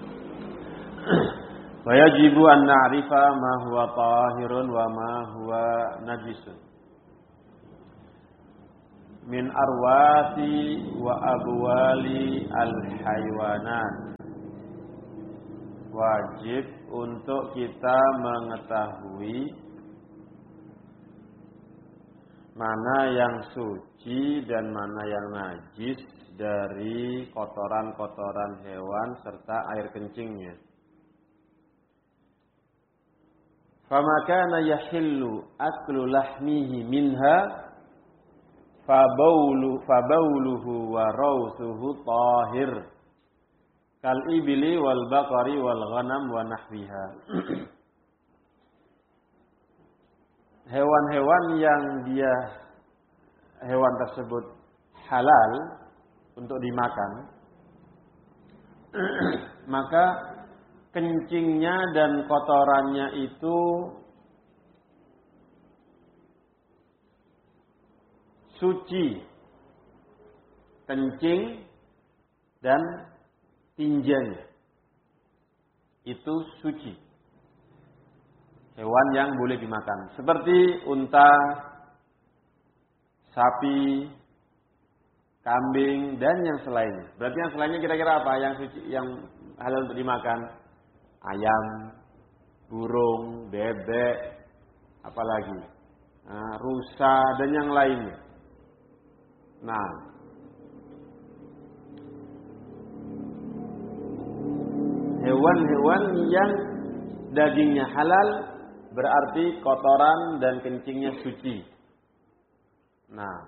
S1: wa yajibu an na'rifa ma huwa tahirun wa ma huwa najisun.
S2: min arwasi wa abwali al-haywanat. Wajib untuk kita mengetahui mana yang suci dan mana yang najis dari kotoran-kotoran hewan serta air kencingnya. Fama kana yahillu aklu lahmihi minha fabauluhu wa rawsuhu tahir kal ibli wal baqari wal ghanam wa nahwiha. Hewan-hewan yang hewan tersebut halal untuk dimakan, maka kencingnya dan kotorannya itu suci. Kencing dan tinjanya itu suci. Hewan yang boleh dimakan. Seperti unta, sapi, kambing, dan yang selainnya. Berarti yang selainnya kira-kira apa? Yang suci, yang halal untuk dimakan? Ayam, burung, bebek, apalagi? Rusa, dan yang lainnya. Nah, hewan-hewan yang dagingnya halal berarti kotoran dan kencingnya suci. Nah,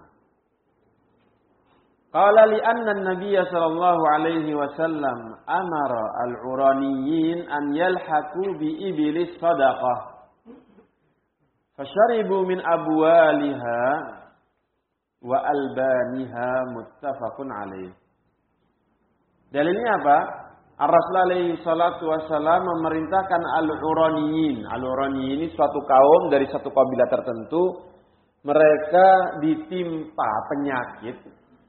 S2: qala li anna an-nabiy sallallahu alaihi wasallam amara al-uraniyin an yalhaqu bi iblis sadaqah. Fasharibu min abwaliha wa albaniha muttafaqun alaih. Dalilnya apa? Ar-Rasul alaihi salatu wassalam memerintahkan al-uraniyin. Al-uraniyin ini suatu kaum dari satu kabilah tertentu. Mereka ditimpa penyakit.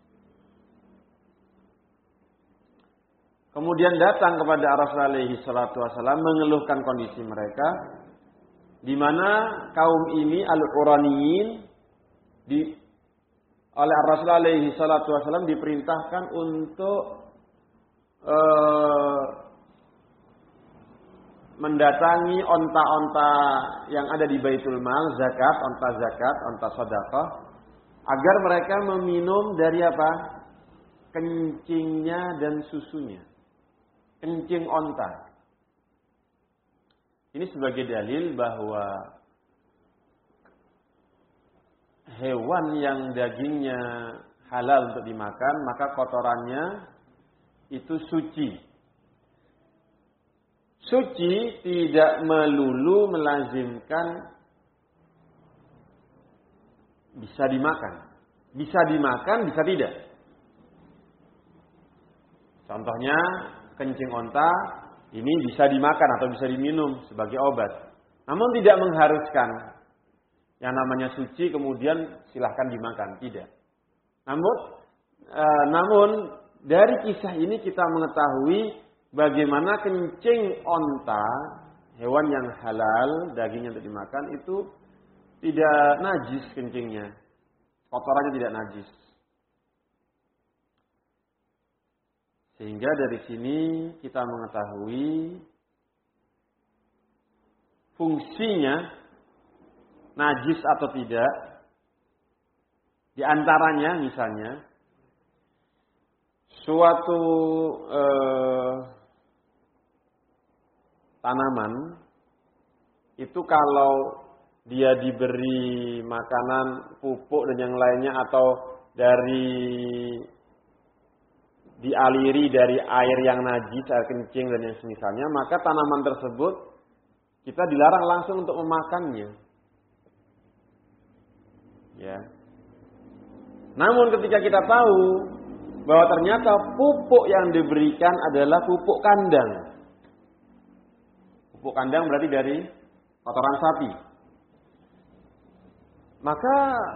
S2: Kemudian datang kepada Ar-Rasul alaihi salatu wassalam mengeluhkan kondisi mereka. Di mana kaum ini al-uraniyin oleh Ar-Rasul alaihi salatu wassalam diperintahkan untuk mendatangi onta-onta yang ada di Baitul Mal, zakat, onta sedekah, agar mereka meminum dari apa? Kencingnya dan susunya. Kencing onta. Ini sebagai dalil bahwa hewan yang dagingnya halal untuk dimakan, maka kotorannya itu suci. Suci tidak melulu melazimkan bisa dimakan. Bisa dimakan, bisa tidak. Contohnya, kencing onta ini bisa dimakan atau bisa diminum sebagai obat. Namun tidak mengharuskan yang namanya suci kemudian silahkan dimakan. Tidak. Namun dari kisah ini kita mengetahui bagaimana kencing onta, hewan yang halal, dagingnya untuk dimakan, itu tidak najis kencingnya. Kotorannya tidak najis. Sehingga dari sini kita mengetahui fungsinya najis atau tidak. Di antaranya misalnya suatu tanaman itu kalau dia diberi makanan, pupuk dan yang lainnya atau dialiri dari air yang najis, air kencing dan yang semisalnya, maka tanaman tersebut kita dilarang langsung untuk memakannya. Ya. Namun ketika kita tahu bahwa ternyata pupuk yang diberikan adalah pupuk kandang. Pupuk kandang berarti dari kotoran sapi. Maka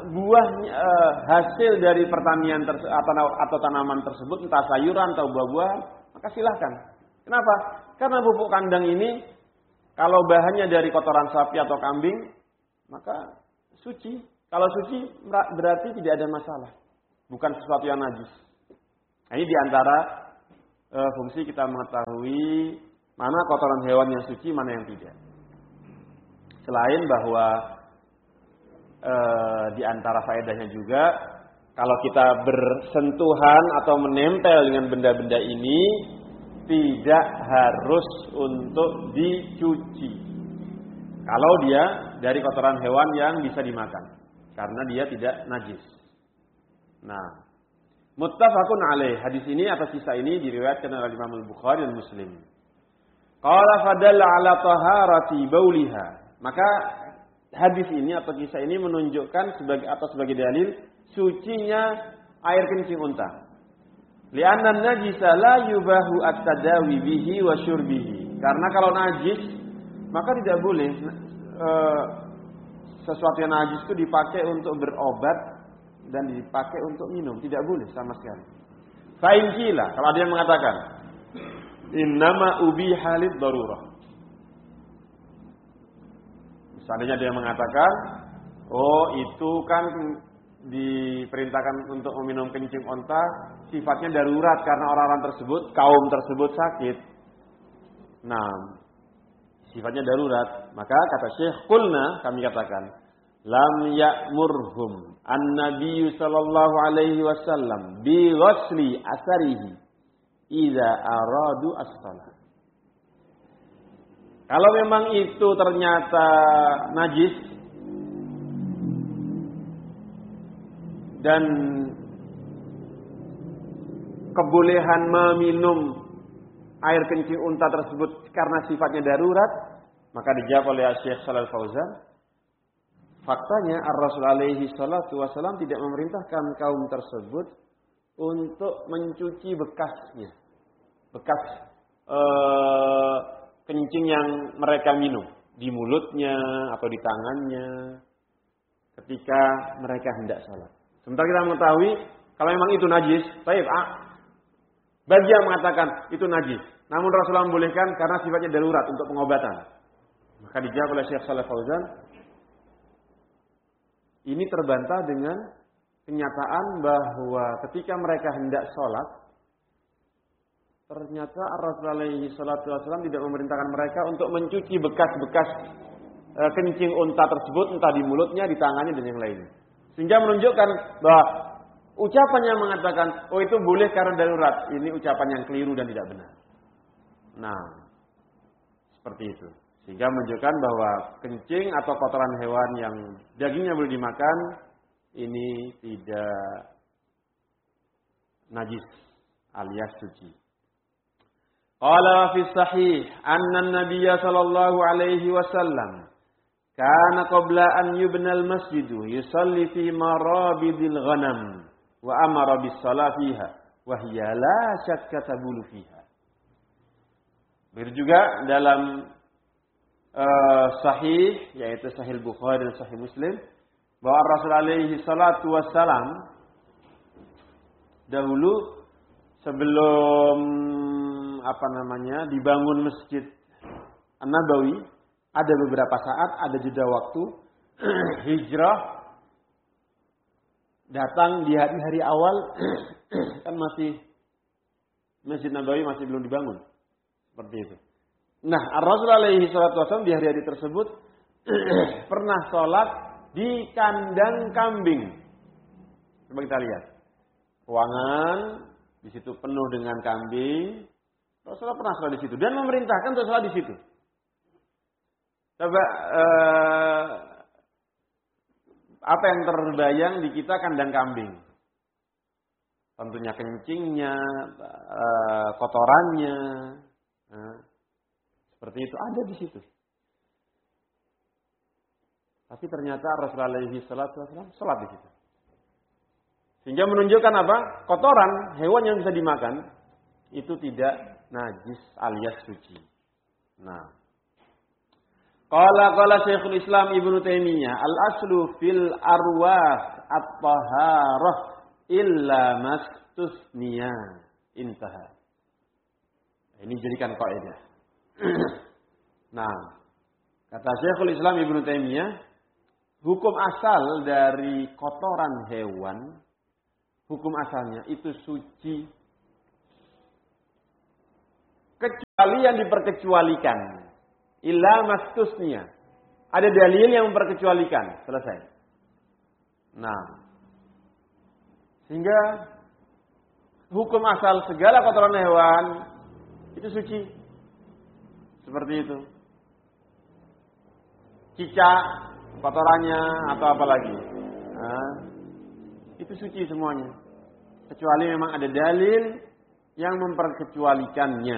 S2: hasil dari pertanian atau tanaman tersebut, entah sayuran atau buah-buahan, maka silahkan. Kenapa? Karena pupuk kandang ini kalau bahannya dari kotoran sapi atau kambing, maka suci. Kalau suci berarti tidak ada masalah. bukan sesuatu yang najis. Nah, ini diantara fungsi kita mengetahui mana kotoran hewan yang suci, mana yang tidak. Selain bahwa di antara faedahnya juga, kalau kita bersentuhan atau menempel dengan benda-benda ini, tidak harus untuk dicuci. Kalau dia dari kotoran hewan yang bisa dimakan, karena dia tidak najis. Nah, muttafaqun alaih. Hadis ini atau kisah ini diriwayatkan oleh Imam Al-Bukhari dan Muslim. Qala fadalla ala taharati bauliha. Maka hadis ini atau kisah ini menunjukkan sebagai dalil sucinya air kencing unta. Li'anna an-najisa la yubahu at-tadawi bihi wa syurbihi. Karena kalau najis maka tidak boleh sesuatu yang najis itu dipakai untuk berobat dan dipakai untuk minum, tidak boleh sama sekali. Fa'inqila, kalau ada yang mengatakan innama ubiha lid darurah. Seandainya dia mengatakan, oh itu kan diperintahkan untuk meminum kencing unta sifatnya darurat karena orang-orang tersebut, kaum tersebut sakit. Nah, sifatnya darurat. Maka kata Syekh, qulna, kami katakan, lam ya'murhum an-nabiy sallallahu alaihi wasallam bi ghusli asarihi idza aradu as-shalah. Kalau memang itu ternyata najis dan kebolehan meminum air kencing unta tersebut karena sifatnya darurat, maka dijawab oleh Syekh Shalal Fauzan, faktanya Ar-Rasul alaihi salatu wasallam tidak memerintahkan kaum tersebut untuk mencuci bekasnya. Bekas kencing yang mereka minum di mulutnya atau di tangannya ketika mereka hendak salat. Sementara kita mengetahui kalau memang itu najis, baik, bagi yang mengatakan itu najis, namun Rasulullah membolehkan karena sifatnya darurat untuk pengobatan. Maka dijawab oleh Syekh Shalal Fauzan, ini terbantah dengan kenyataan bahwa ketika mereka hendak sholat, ternyata Rasulullah alaihi salatu wasallam tidak memerintahkan mereka untuk mencuci bekas-bekas kencing unta tersebut, entah di mulutnya, di tangannya, dan yang lainnya. Sehingga menunjukkan bahwa ucapan yang mengatakan, oh itu boleh karena darurat, ini ucapan yang keliru dan tidak benar. Nah, seperti itu. Sehingga menunjukkan bahwa kencing atau kotoran hewan yang dagingnya boleh dimakan, ini tidak najis alias suci. Qala fi sahih anna an-nabiyya sallallahu alaihi wasallam kana qabla an yubna al-masjid yusalli fi marabidil ghanam wa amara bis shalah fiha wa hiya la shakka tabulu fiha. Begitu juga dalam sahih, yaitu Sahih Bukhari dan Sahih Muslim, bahwa Rasul alaihi salatu wassalam dahulu sebelum dibangun Masjid An-Nabawi, ada beberapa saat, ada jeda waktu hijrah, datang di hari-hari awal kan masih Masjid Nabawi masih belum dibangun. Seperti itu. Nah, Rasul alaihi salatu wasallam di hari-hari tersebut pernah sholat di kandang kambing. Coba kita lihat. Ruangan di situ penuh dengan kambing. Rasulullah pernah sholat di situ dan memerintahkan untuk sholat di situ. Coba apa yang terbayang di kita kandang kambing? Tentunya kencingnya, kotorannya. Seperti itu ada di situ. Tapi ternyata Rasulullah alaihi salatu wasallam salat di situ. Sehingga menunjukkan apa? Kotoran hewan yang bisa dimakan itu tidak najis alias suci. Nah, qala Syekhul Islam Ibnu Taimiyah, al-aslu fil arwah at-taharah illa mastusniya. Intaha. Ini jadikan kaidah. Nah, kata Syekhul Islam Ibnu Taimiyah, hukum asal dari kotoran hewan hukum asalnya itu suci. Kecuali yang diperkecualikan. Illa mastusnya. Ada dalil yang memperkecualikan. Selesai. Nah. Sehingga hukum asal segala kotoran hewan itu suci. Seperti itu. Cicak, kotorannya atau apa lagi. Nah, itu suci semuanya. Kecuali memang ada dalil yang memperkecualikannya.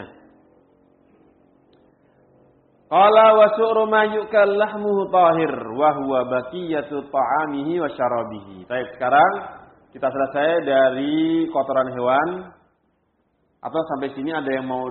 S2: Qala wa su'ru ma yukal lahmuhu tahir wa huwa baqiyatu ta'amihi wa syarabihi. Baik, sekarang kita selesai dari kotoran hewan. Atau sampai sini ada yang mau